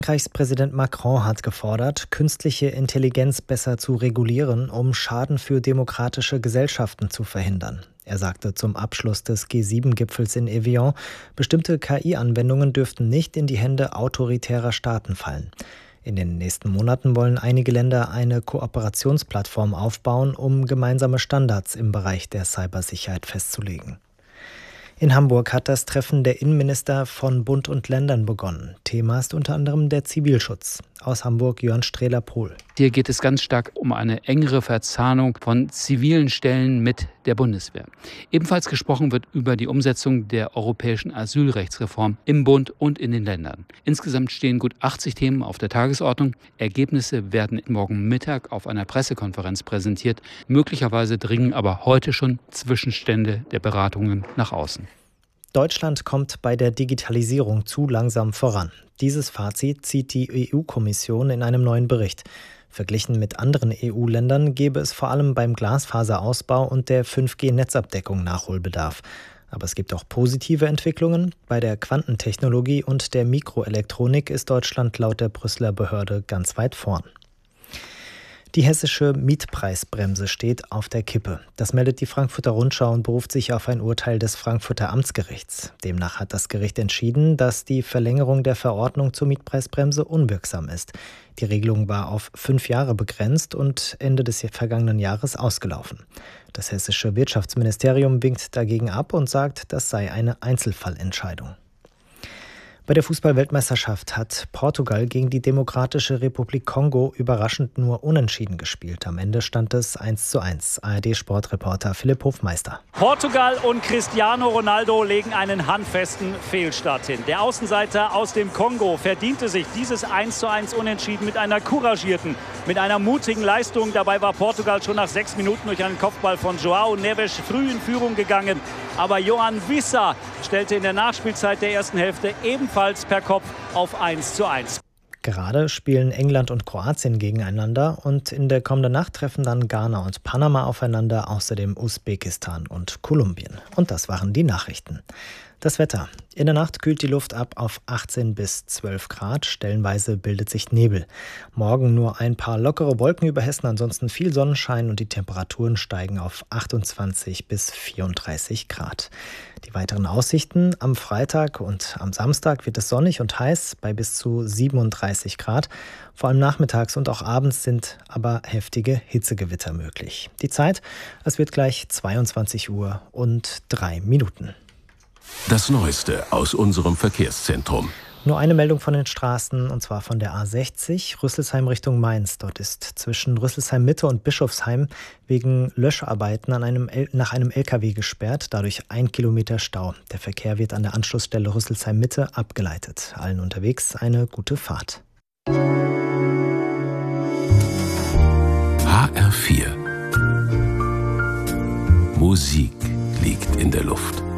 Frankreichs Präsident Macron hat gefordert, künstliche Intelligenz besser zu regulieren, um Schaden für demokratische Gesellschaften zu verhindern. Er sagte zum Abschluss des G7-Gipfels in Evian, bestimmte KI-Anwendungen dürften nicht in die Hände autoritärer Staaten fallen. In den nächsten Monaten wollen einige Länder eine Kooperationsplattform aufbauen, um gemeinsame Standards im Bereich der Cybersicherheit festzulegen. In Hamburg hat das Treffen der Innenminister von Bund und Ländern begonnen. Thema ist unter anderem der Zivilschutz. Aus Hamburg Jörn Strehler-Pohl. Hier geht es ganz stark um eine engere Verzahnung von zivilen Stellen mit der Bundeswehr. Ebenfalls gesprochen wird über die Umsetzung der europäischen Asylrechtsreform im Bund und in den Ländern. Insgesamt stehen gut 80 Themen auf der Tagesordnung. Ergebnisse werden morgen Mittag auf einer Pressekonferenz präsentiert. Möglicherweise dringen aber heute schon Zwischenstände der Beratungen nach außen. Deutschland kommt bei der Digitalisierung zu langsam voran. Dieses Fazit zieht die EU-Kommission in einem neuen Bericht. Verglichen mit anderen EU-Ländern gäbe es vor allem beim Glasfaserausbau und der 5G-Netzabdeckung Nachholbedarf. Aber es gibt auch positive Entwicklungen. Bei der Quantentechnologie und der Mikroelektronik ist Deutschland laut der Brüsseler Behörde ganz weit vorn. Die hessische Mietpreisbremse steht auf der Kippe. Das meldet die Frankfurter Rundschau und beruft sich auf ein Urteil des Frankfurter Amtsgerichts. Demnach hat das Gericht entschieden, dass die Verlängerung der Verordnung zur Mietpreisbremse unwirksam ist. Die Regelung war auf 5 Jahre begrenzt und Ende des vergangenen Jahres ausgelaufen. Das hessische Wirtschaftsministerium winkt dagegen ab und sagt, das sei eine Einzelfallentscheidung. Bei der Fußball-Weltmeisterschaft hat Portugal gegen die Demokratische Republik Kongo überraschend nur unentschieden gespielt. Am Ende stand es 1:1. ARD-Sportreporter Philipp Hofmeister. Portugal und Cristiano Ronaldo legen einen handfesten Fehlstart hin. Der Außenseiter aus dem Kongo verdiente sich dieses 1:1 Unentschieden mit einer couragierten, mit einer mutigen Leistung. Dabei war Portugal schon nach 6 Minuten durch einen Kopfball von João Neves früh in Führung gegangen. Aber Johan Wissa stellte in der Nachspielzeit der ersten Hälfte ebenfalls per Kopf auf 1:1. Gerade spielen England und Kroatien gegeneinander und in der kommenden Nacht treffen dann Ghana und Panama aufeinander, außerdem Usbekistan und Kolumbien. Und das waren die Nachrichten. Das Wetter. In der Nacht kühlt die Luft ab auf 18 bis 12 Grad. Stellenweise bildet sich Nebel. Morgen nur ein paar lockere Wolken über Hessen, ansonsten viel Sonnenschein und die Temperaturen steigen auf 28 bis 34 Grad. Die weiteren Aussichten: am Freitag und am Samstag wird es sonnig und heiß bei bis zu 37 Grad. Vor allem nachmittags und auch abends sind aber heftige Hitzegewitter möglich. Die Zeit: es wird gleich 22 Uhr und 3 Minuten. Das Neueste aus unserem Verkehrszentrum. Nur eine Meldung von den Straßen, und zwar von der A60, Rüsselsheim Richtung Mainz. Dort ist zwischen Rüsselsheim Mitte und Bischofsheim wegen Löscharbeiten nach einem LKW gesperrt, dadurch 1 Kilometer Stau. Der Verkehr wird an der Anschlussstelle Rüsselsheim Mitte abgeleitet. Allen unterwegs eine gute Fahrt. HR4. Musik liegt in der Luft.